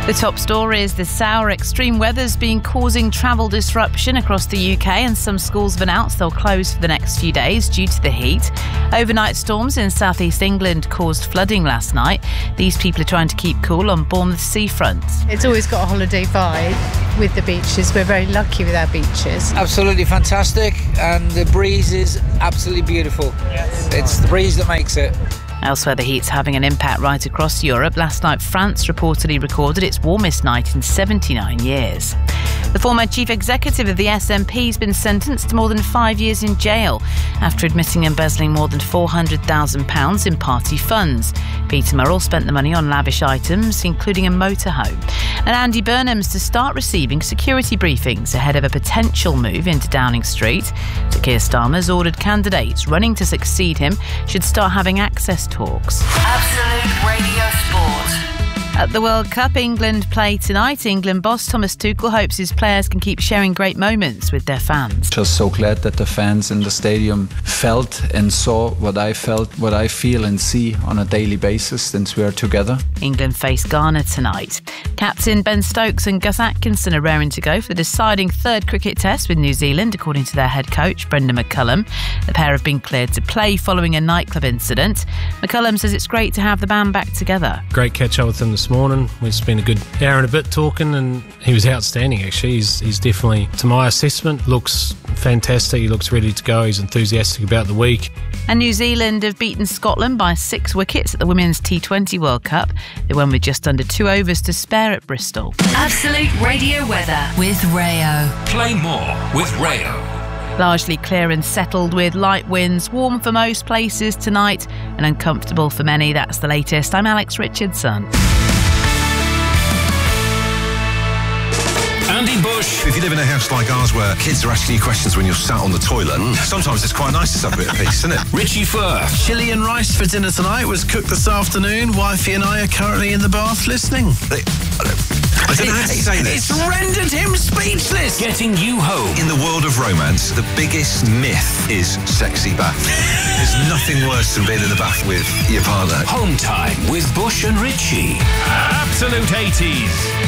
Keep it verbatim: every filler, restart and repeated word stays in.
The top story is the sour extreme weather's been causing travel disruption across the U K, and some schools have announced they'll close for the next few days due to the heat. Overnight storms in southeast England caused flooding last night. These people are trying to keep cool on Bournemouth seafront. It's always got a holiday vibe with the beaches. We're very lucky with our beaches. Absolutely fantastic, and the breeze is absolutely beautiful. Yes. It's the breeze that makes it. Elsewhere, the heat's having an impact right across Europe. Last night, France reportedly recorded its warmest night in seventy-nine years. The former chief executive of the S N P has been sentenced to more than five years in jail after admitting embezzling more than four hundred thousand pounds in party funds. Peter Murrell spent the money on lavish items, including a motorhome. And Andy Burnham's to start receiving security briefings ahead of a potential move into Downing Street. So Keir Starmer's ordered candidates running to succeed him should start having access talks. Absolute Radio Sport. At the World Cup, England play tonight. England boss Thomas Tuchel hopes his players can keep sharing great moments with their fans. Just so glad that the fans in the stadium felt and saw what I felt, what I feel and see on a daily basis since we are together. England face Ghana tonight. Captain Ben Stokes and Gus Atkinson are raring to go for the deciding third cricket test with New Zealand, according to their head coach, Brendan McCullum. The pair have been cleared to play following a nightclub incident. McCullum says it's great to have the band back together. Great catch up with them this morning. We've spent a good hour and a bit talking, and he was outstanding actually. He's, he's definitely, to my assessment, looks fantastic. He looks ready to go. He's enthusiastic about the week. And New Zealand have beaten Scotland by six wickets at the Women's T twenty World Cup. They won with just under two overs to spare at Bristol. Absolute Radio weather with Rayo. Play more with Rayo. Largely clear and settled with light winds, warm for most places tonight and uncomfortable for many. That's the latest. I'm Alex Richardson. Andy Bush. If you live in a house like ours where kids are asking you questions when you're sat on the toilet, mm. sometimes it's quite nice to have a bit of peace, isn't it? Richie Firth. Chili and rice for dinner tonight was cooked this afternoon. Wifey and I are currently in the bath listening. They, I don't know how to say this. It's rendered him speechless. Getting you home. In the world of romance, the biggest myth is sexy bath. There's nothing worse than being in the bath with your partner. Home time with Bush and Richie. Absolute eighties.